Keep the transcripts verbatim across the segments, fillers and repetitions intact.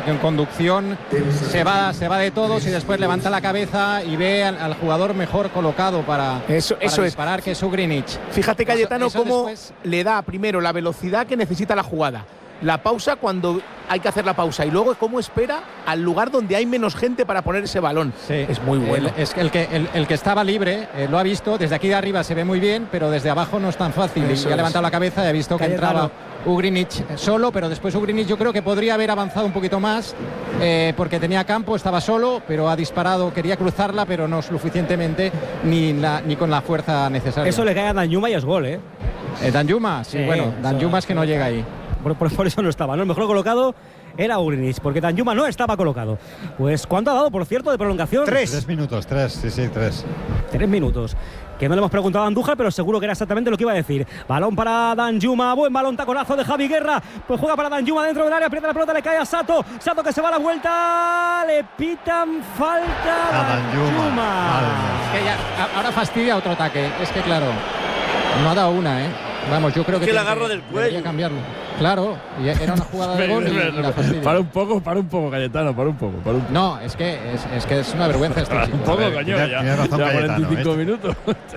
porque en conducción se va, se va de todos y después levanta la cabeza y ve al, al jugador mejor colocado para, eso, para eso disparar, es. que es Ugrinic. Fíjate, Cayetano, eso, eso cómo después... le da primero la velocidad que necesita la jugada, la pausa cuando hay que hacer la pausa y luego cómo espera al lugar donde hay menos gente para poner ese balón. Sí. Es muy bueno. El, es el que, el, el que estaba libre eh, lo ha visto, desde aquí de arriba se ve muy bien, pero desde abajo no es tan fácil. Eso y ha levantado la cabeza y ha visto que Cayetano. entraba Ugrinic solo, pero después Ugrinic yo creo que podría haber avanzado un poquito más eh, porque tenía campo, estaba solo, pero ha disparado, quería cruzarla, pero no suficientemente ni, la, ni con la fuerza necesaria. Eso le cae a Danjuma y es gol, ¿eh? eh Danjuma, sí, sí, bueno, Danjuma es que no llega ahí. Por, por, por eso no estaba, ¿no? El mejor colocado era Ugrinic, porque Danjuma no estaba colocado. Pues, ¿cuánto ha dado, por cierto, de prolongación? Tres. Tres minutos, tres, sí, sí, tres. Tres minutos. Que no le hemos preguntado a Andújar, pero seguro que era exactamente lo que iba a decir. Balón para Danjuma, buen balón, taconazo de Javi Guerra. Pues juega para Danjuma dentro del área, aprieta la pelota, le cae a Sato. Sato que se va a la vuelta, le pitan falta a Danjuma. Es que ya, ahora fastidia otro ataque, es que claro, no ha dado una, ¿eh? Vamos, yo creo que, que tiene la agarra que, del cuello. Cambiarlo. Claro, y era una jugada de gol y la fastidia. Para un poco, para un poco, Cayetano, para un poco, para un poco. No, es que es, es que es una vergüenza este chico. Un poco, ver, coño, tiene, ya, tiene razón, ya Cayetano, cuarenta y cinco ¿eh? minutos.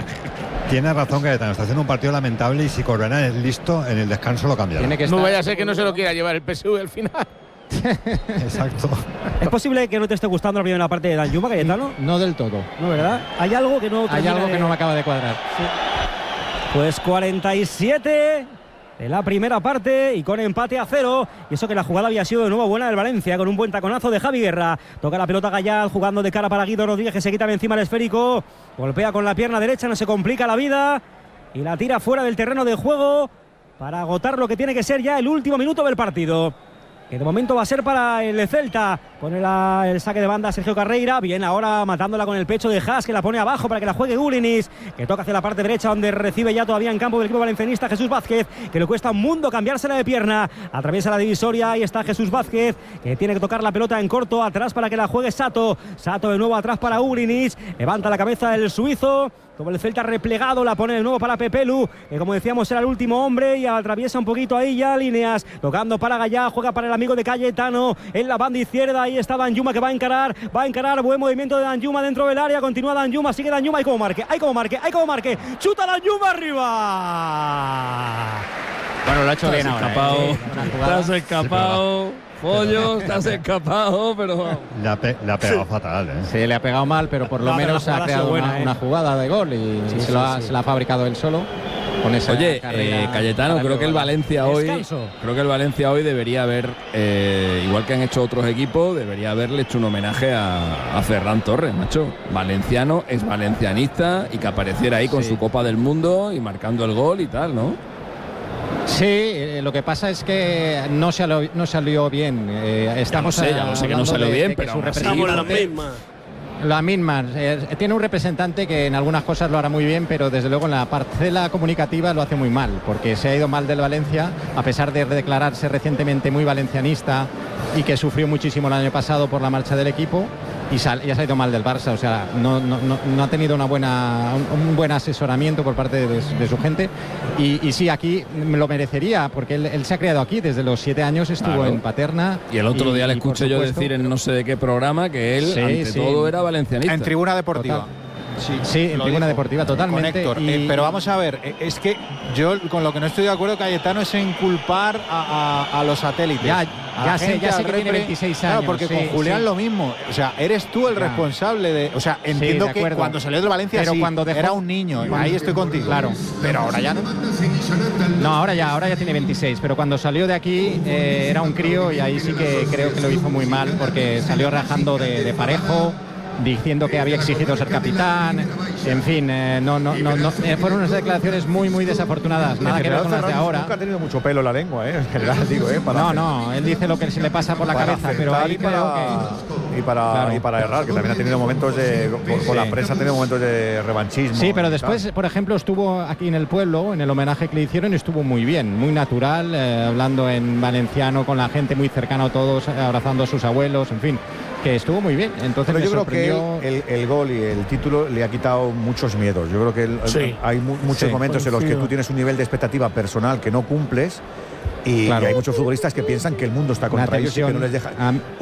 Tiene razón, Cayetano, está haciendo un partido lamentable y si Corberán es listo, en el descanso lo cambiará. Tiene que estar... No vaya a ser que no se lo quiera llevar el P S V al final. Exacto. ¿Es posible que no te esté gustando la primera parte de Danjuma, Cayetano? No del todo. No, ¿verdad? Hay algo que no... Hay algo de... que no me acaba de cuadrar. Sí. Pues cuarenta y siete de la primera parte y con empate a cero. Y eso que la jugada había sido de nuevo buena del Valencia, con un buen taconazo de Javi Guerra. Toca la pelota Gallal, jugando de cara para Guido Rodríguez, que se quita de encima el esférico. Golpea con la pierna derecha, no se complica la vida. Y la tira fuera del terreno de juego para agotar lo que tiene que ser ya el último minuto del partido, que de momento va a ser para el Celta. Pone la, el saque de banda a Sergio Carreira. Bien, ahora matándola con el pecho de Haas, que la pone abajo para que la juegue Ugrinic, que toca hacia la parte derecha, donde recibe ya todavía en campo del equipo valencianista Jesús Vázquez, que le cuesta un mundo cambiársela de pierna. Atraviesa la divisoria, ahí está Jesús Vázquez, que tiene que tocar la pelota en corto, atrás para que la juegue Sato. Sato de nuevo atrás para Ugrinic. Levanta la cabeza el suizo. Como el Celta replegado, la pone de nuevo para Pepelu, que como decíamos era el último hombre, y atraviesa un poquito ahí ya líneas, tocando para Gallá, juega para el amigo de Cayetano en la banda izquierda. Ahí está Danjuma, que va a encarar, va a encarar, buen movimiento de Danjuma dentro del área, continúa Danjuma, sigue Danjuma, hay como marque, hay como marque, hay como marque, chuta Danjuma arriba. Bueno, lo ha hecho bien ahora. Escapado, ¿eh? te has escapado. Pollo, te has escapado, pero... Le ha, pe le ha pegado fatal, ¿eh? Sí, le ha pegado mal, pero por lo No, menos ha ha creado buena, una, ¿eh? una jugada de gol y sí, se, sí, lo ha, sí. se la ha fabricado él solo. Con esa Oye, carrera eh, Cayetano, creo que el Valencia hoy, Descanso. creo que el Valencia hoy debería haber, eh, igual que han hecho otros equipos, debería haberle hecho un homenaje a, a Ferran Torres, macho. Valenciano, es valencianista, y que apareciera ahí con Sí. su Copa del Mundo y marcando el gol y tal, ¿no? Sí, eh, lo que pasa es que no salió, no salió bien. Eh, estamos Ya lo sé, ya lo sé que no hablando salió de- bien, de que pero su aún así- Estamos las representante- mismas. La misma. Eh, tiene un representante que en algunas cosas lo hará muy bien, pero desde luego en la parcela comunicativa lo hace muy mal, porque se ha ido mal del Valencia, a pesar de declararse recientemente muy valencianista y que sufrió muchísimo el año pasado por la marcha del equipo, y sal, ya se ha ido mal del Barça. O sea, no, no, no, no ha tenido una buena, un, un buen asesoramiento por parte de, de su gente. Y, y sí, aquí lo merecería, porque él, él se ha criado aquí, desde los siete años estuvo Claro. en Paterna. Y el otro día le y, por escuché yo supuesto, decir en no sé de qué programa que él, Sí, ante sí. todo, era valencianista. En Tribuna Deportiva. Total. Sí, en lo Tribuna dijo, Deportiva, totalmente. con Héctor. Y- Eh, pero vamos a ver, eh, es que yo con lo que no estoy de acuerdo, Cayetano, es en culpar a, a- a los satélites. Ya, A ya la sé, gente, ya sé al que tiene repre. veintiséis Claro, años, porque sí, con Julián sí. lo mismo. O sea, eres tú el Ya. responsable de... O sea, Sí, entiendo de que acuerdo. cuando salió del Valencia Pero sí, cuando dejó- era un niño. Ahí estoy contigo. Claro. Pero ahora ya no. No, ahora ya, ahora ya tiene veintiséis, pero cuando salió de aquí eh, era un crío y ahí sí que creo que lo hizo muy mal, porque salió rajando de, de Parejo, diciendo que había exigido ser capitán, en fin, eh, no, no, no, no, eh, fueron unas declaraciones muy, muy desafortunadas, nada que ver con las de ahora. Nunca ha tenido mucho pelo en la lengua, ¿eh? En general, digo, ¿eh? Para No, hacer- no, él dice lo que se le pasa por la para cabeza, pero acertar ahí y creo para, que... y, para, Claro. y para errar, que también ha tenido momentos de... Con, con la Sí. prensa ha tenido momentos de revanchismo. Sí, pero y después, tal. por ejemplo, estuvo aquí en el pueblo, en el homenaje que le hicieron, estuvo muy bien, muy natural, eh, hablando en valenciano con la gente, muy cercano a todos, abrazando a sus abuelos, en fin, que estuvo muy bien. Entonces Pero me yo creo que sorprendió... él, el, el gol y el título le ha quitado muchos miedos. Yo creo que él- Sí. hay mu- muchos Sí, momentos en los que coincido. tú tienes un nivel de expectativa personal que no cumples y, Claro. y hay muchos futbolistas que piensan que el mundo está Una contra ellos y que tensión, no les deja. a-